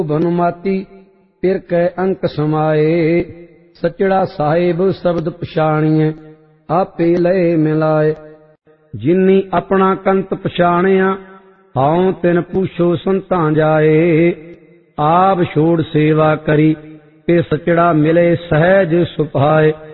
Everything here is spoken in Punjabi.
ਬਨੁਮਾਤੀ ਪਿਰ ਕੈ ਅੰਕ ਸਮਾਏ। ਸਚੜਾ ਸਾਹਿਬ ਸ਼ਬਦ ਪਛਾਣੀਐ ਆਪੇ ਲਏ ਮਿਲਾਏ। ਜਿਨੀ ਆਪਣਾ ਕੰਤ ਪਛਾਣਿਆ ਹਉ ਤਿਨ ਪੂਛੋ ਸੰਤਾਂ ਜਾਏ। ਆਪ ਛੋੜ ਸੇਵਾ ਕਰੀ ਤੇ ਸਚੜਾ ਮਿਲੇ ਸਹਿਜ ਸੁਭਾਏ।